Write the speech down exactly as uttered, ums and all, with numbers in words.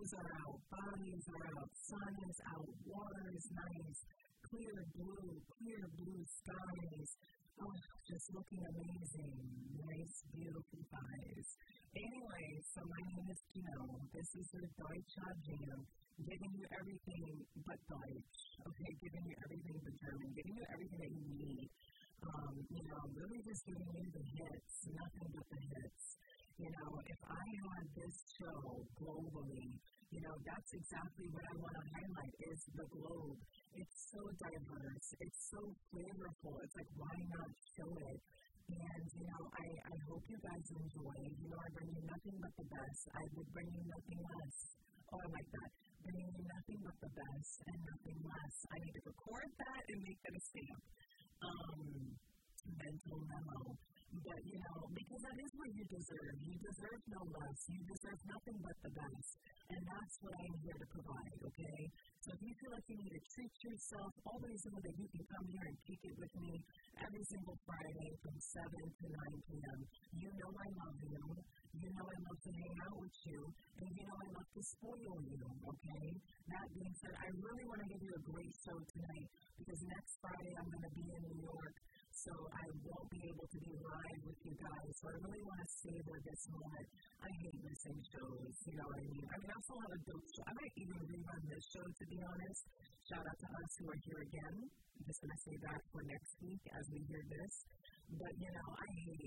minds are out, bodies are out, sun is out, water is nice, clear blue, clear blue skies. Oh, just looking amazing. Nice, beautiful guys. Anyway, so my name is Gino. This is your Deutsche Jam, giving you everything but Deutsch. Okay, giving you everything but German, giving you everything that you need. Um, you know, really just giving you the hits, nothing but the hits. You know, if I had this show globally, you know, that's exactly what I want to highlight is the globe. It's so diverse. It's so flavorful. It's like, why not show it? And, you know, I, I hope you guys enjoy. You know, I bring you nothing but the best. I would bring you nothing less. Oh, I like that. Bringing you nothing but the best and nothing less. I need to record that and make that a stamp. Um, mental memo. But, you know, because that is what you deserve. You deserve no less. You deserve nothing but the best. And that's what I'm here to provide, okay? So if you feel like you need to treat yourself, always know that you can come here and kick it with me every single Friday from seven to nine p.m. You know I love you. You know I love to hang out with you. And you know I love to spoil you, okay? That being said, I really want to give you a great show tonight because next Friday I'm going to be in New York. So I won't be able to be live with you guys. So I really want to savor this moment. I hate missing shows, you know what I mean? I mean, I still have a dope show. I might even rerun this show, to be honest. Shout out to us who are here again. I'm just going to say that for next week as we hear this. But, you know, I hate